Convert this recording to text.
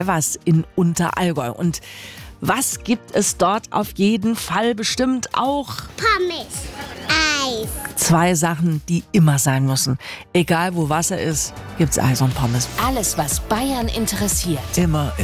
was in Unterallgäu. Und was gibt es dort auf jeden Fall bestimmt auch? Pommes, Eis. 2 Sachen, die immer sein müssen. Egal wo Wasser ist, gibt's Eis und Pommes. Alles, was Bayern interessiert. Immer